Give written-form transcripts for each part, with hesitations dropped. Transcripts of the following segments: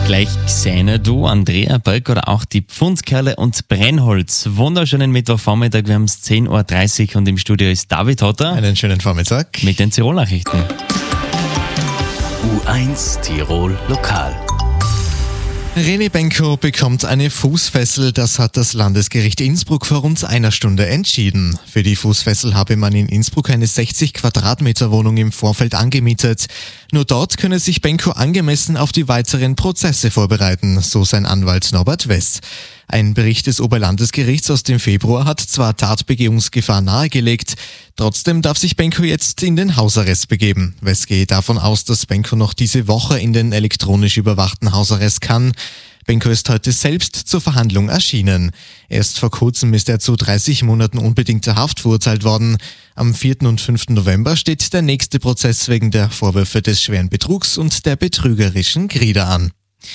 Gleich Xena-Du, Andrea Berg oder auch die Pfundkerle und Brennholz. Wunderschönen Mittwochvormittag, wir haben es 10.30 Uhr und im Studio ist David Hotter. Einen schönen Vormittag. Mit den Tirol-Nachrichten. U1 Tirol Lokal. René Benko bekommt eine Fußfessel, das hat das Landesgericht Innsbruck vor rund einer Stunde entschieden. Für die Fußfessel habe man in Innsbruck eine 60 Quadratmeter Wohnung im Vorfeld angemietet. Nur dort könne sich Benko angemessen auf die weiteren Prozesse vorbereiten, so sein Anwalt Norbert Wess. Ein Bericht des Oberlandesgerichts aus dem Februar hat zwar Tatbegehungsgefahr nahegelegt, trotzdem darf sich Benko jetzt in den Hausarrest begeben. Wess geht davon aus, dass Benko noch diese Woche in den elektronisch überwachten Hausarrest kann. Benko ist heute selbst zur Verhandlung erschienen. Erst vor kurzem ist er zu 30 Monaten unbedingter Haft verurteilt worden. Am 4. und 5. November steht der nächste Prozess wegen der Vorwürfe des schweren Betrugs und der betrügerischen Grieder an.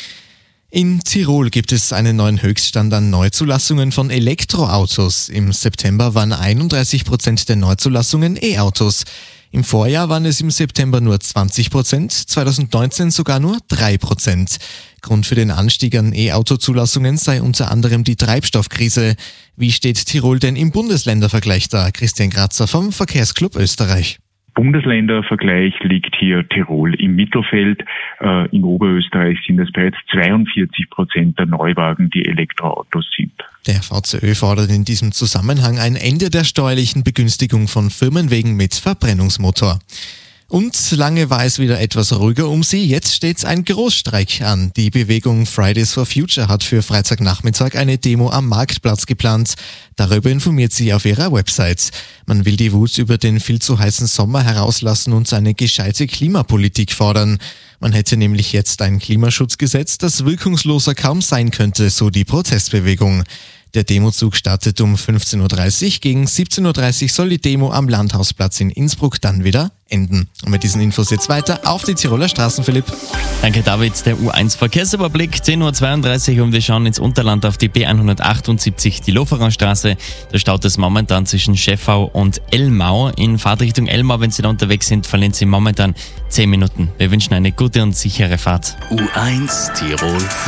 In Tirol gibt es einen neuen Höchststand an Neuzulassungen von Elektroautos. Im September waren 31% der Neuzulassungen E-Autos. Im Vorjahr waren es im September nur 20%, 2019 sogar nur 3%. Grund für den Anstieg an E-Auto-Zulassungen sei unter anderem die Treibstoffkrise. Wie steht Tirol denn im Bundesländervergleich da? Christian Grazer vom Verkehrsclub Österreich. Bundesländervergleich liegt hier Tirol im Mittelfeld. In Oberösterreich sind es bereits 42% der Neuwagen, die Elektroautos sind. Der VCÖ fordert in diesem Zusammenhang ein Ende der steuerlichen Begünstigung von Firmenwagen mit Verbrennungsmotor. Und lange war es wieder etwas ruhiger um sie. Jetzt steht ein Großstreik an. Die Bewegung Fridays for Future hat für Freitagnachmittag eine Demo am Marktplatz geplant. Darüber informiert sie auf ihrer Website. Man will die Wut über den viel zu heißen Sommer herauslassen und eine gescheite Klimapolitik fordern. Man hätte nämlich jetzt ein Klimaschutzgesetz, das wirkungsloser kaum sein könnte, so die Protestbewegung. Der Demozug startet um 15.30 Uhr. Gegen 17.30 Uhr soll die Demo am Landhausplatz in Innsbruck dann wieder enden. Und mit diesen Infos jetzt weiter auf die Tiroler Straßen, Philipp. Danke, David. Der U1 Verkehrsüberblick, 10.32 Uhr und wir schauen ins Unterland auf die B178, die Lofererstraße. Da staut es momentan zwischen Schäffau und Elmau. In Fahrtrichtung Elmau, wenn Sie da unterwegs sind, verlieren Sie momentan 10 Minuten. Wir wünschen eine gute und sichere Fahrt. U1 Tirol